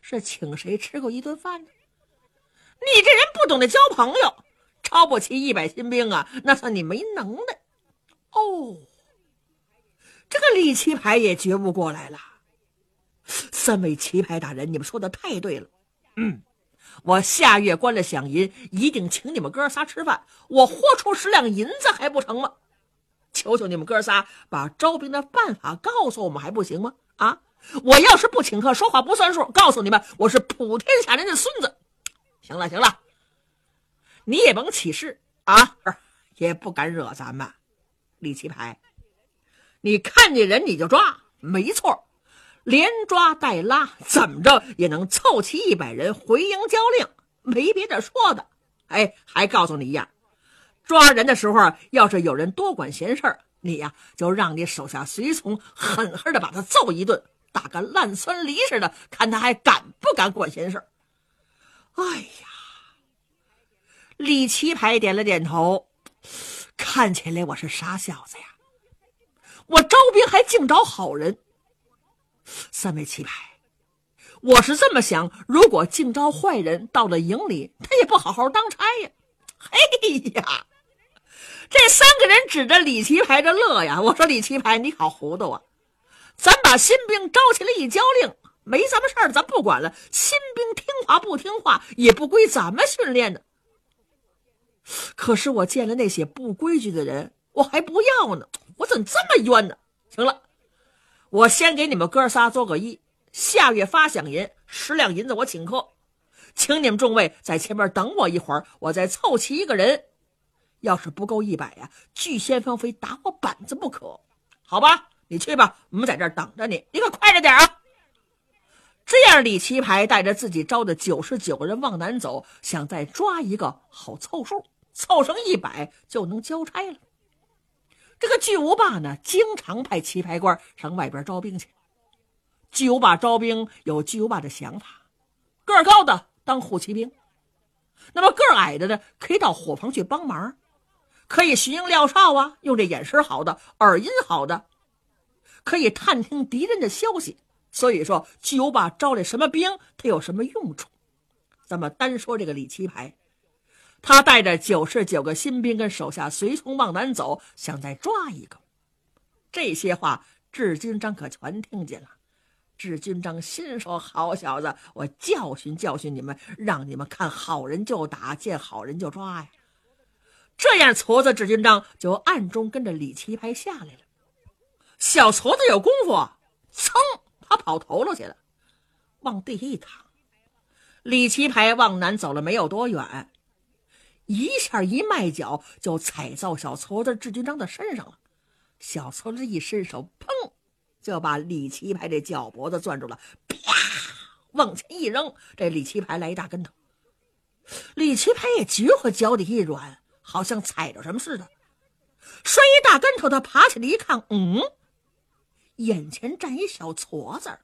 是请谁吃过一顿饭呢？你这人不懂得交朋友，招不起100新兵啊，那算你没能耐。哦，这个李奇牌也觉悟过来了。3位棋牌大人，你们说的太对了。我下月关了饷银，一定请你们哥仨吃饭，我豁出10两银子还不成吗？求求你们哥仨把招兵的办法告诉我们还不行吗？啊，我要是不请客，说话不算数，告诉你们，我是普天下人的孙子。行了，你也甭起誓啊，也不敢惹咱们。李奇牌，你看见人你就抓，没错，连抓带拉，怎么着也能凑齐100人回营交令，没别的说的。还告诉你一样，抓人的时候，要是有人多管闲事，你呀就让你手下随从狠狠的把他揍一顿，打个烂酸梨似的，看他还敢不敢管闲事。哎呀，李奇牌点了点头，看起来我是傻小子呀，我招兵还净找好人。3位棋牌，我是这么想，如果净招坏人，到了营里他也不好好当差呀。嘿呀，这3个人指着李奇牌这乐呀。我说李奇牌，你好糊涂啊，咱把新兵招起来一交令，没咱们事儿咱不管了，新兵听话不听话也不归咱们训练的。可是我见了那些不规矩的人，我还不要呢，我怎么这么冤呢？行了，我先给你们哥仨做个揖，下月发饷银10两银子我请客，请你们众位在前面等我一会儿，我再凑齐1个人，要是不够100呀，巨先锋非打我板子不可。好吧，你去吧，我们在这儿等着你，你可快着点啊。这样李奇牌带着自己招的99个人往南走，想再抓一个好凑数，凑成100就能交差了。这个巨无霸呢，经常派棋牌官上外边招兵去。巨无霸招兵有巨无霸的想法，个儿高的当护骑兵，那么个儿矮的呢，可以到伙房去帮忙，可以巡营撂哨啊，用这眼神好的，耳音好的，可以探听敌人的消息。所以说巨无霸招来什么兵，他有什么用处。咱们单说这个李奇牌，他带着99个新兵跟手下随从往南走，想再抓一个。这些话智军章可全听见了。智军章心说，好小子，我教训教训你们，让你们看好人就打，见好人就抓呀。这样矬子智军章就暗中跟着李奇牌下来了。小矬子有功夫，噌，他跑头了去了，往地下一躺。李奇牌往南走了没有多远，一下一迈脚就踩到小矬子智军章的身上了。小矬子一伸手，砰，就把李奇牌这脚脖子攥住了，啪，往前一扔，这李奇牌来一大跟头。李奇牌也觉得脚底一软，好像踩着什么似的，摔一大跟头，他爬起来一看，眼前站一小矬子。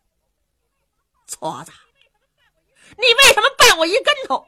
矬子，你为什么绊我一跟头？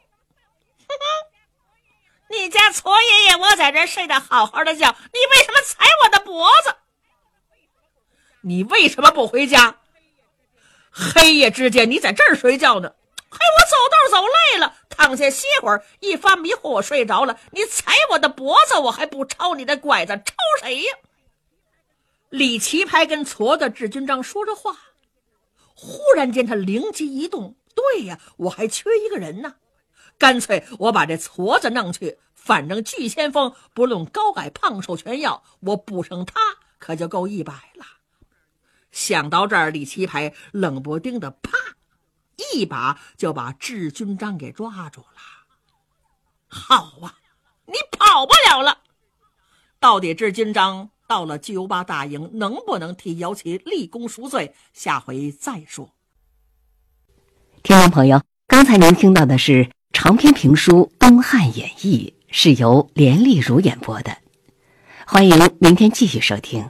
你家矬爷爷我在这睡得好好的觉，你为什么踩我的脖子？你为什么不回家？黑夜之间你在这儿睡觉呢？我走道走累了，躺下歇会儿，一发迷糊我睡着了，你踩我的脖子，我还不抄你的拐子，抄谁呀？李奇牌跟矬子智军章说着话，忽然间他灵机一动，对呀，我还缺一个人呢，干脆我把这矬子弄去，反正巨先锋不论高矮胖瘦全要，我补上他可就够100了。想到这儿，李奇牌冷不丁的啪一把就把智军章给抓住了。好啊，你跑不了了。到底智军章到了巨无霸大营能不能替姚琦立功赎罪，下回再说。 听众朋友，刚才您听到的是长篇评书《东汉演义》，是由连丽如演播的。欢迎明天继续收听。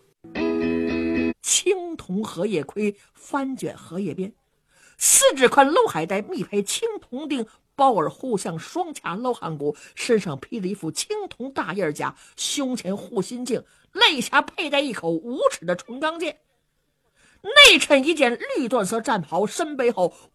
青铜荷叶盔，翻卷荷叶边，四指宽镂海带，密配青铜钉，包耳互相双卡捞汉骨，身上披了一副青铜大叶甲，胸前护心镜，肋下佩戴一口5尺的纯钢剑，内衬一件绿缎色战袍，身背后